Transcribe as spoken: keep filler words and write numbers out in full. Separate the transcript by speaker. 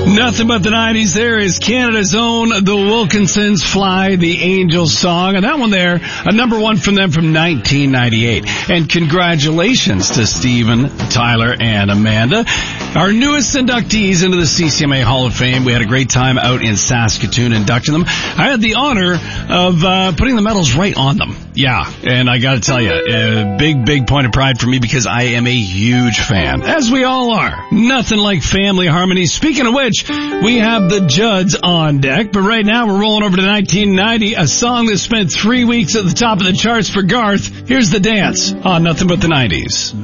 Speaker 1: Nothing but the nineties. There is Canada's own The Wilkinsons, Fly the Angels song. And that one there, a number one from them from nineteen ninety-eight. And congratulations to Steven, Tyler, and Amanda, our newest inductees into the C C M A Hall of Fame. We had a great time out in Saskatoon inducting them. I had the honor of uh, putting the medals right on them. Yeah, and I got to tell you, a big, big point of pride for me because I am a huge fan, as we all are. Nothing like family harmony. Speaking of which, we have the Judds on deck, but right now we're rolling over to nineteen ninety, a song that spent three weeks at the top of the charts for Garth. Here's The Dance on Nothing But the nineties.